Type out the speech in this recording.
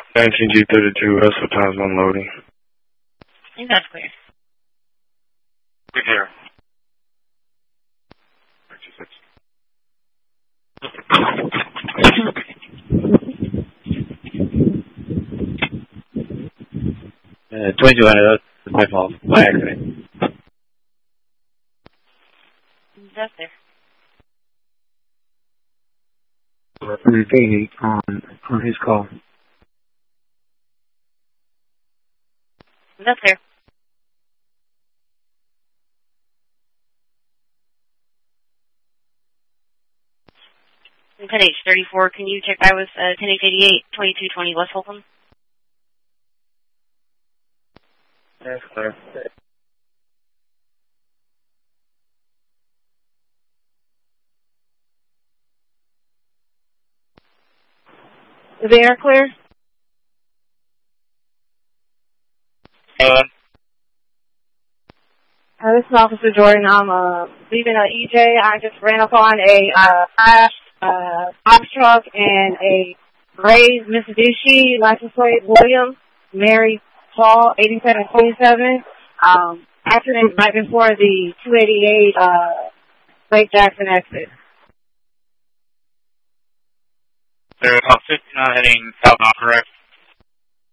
19G32, Russell times unloading. I think that's clear. Good here. Uh, 2200, that's my fault, by accident. That's there. Repeating on his call. That's there. And 10H34, can you check I was 10H88, 2220 West Holcomb? That's clear. Is the air clear? This is Officer Jordan. I'm leaving EJ. I just ran up on a crash box truck and a gray Mitsubishi license plate William Mary Paul 8727. Accident right before the 288 Lake Jackson exit. They're about 59 heading south, correct?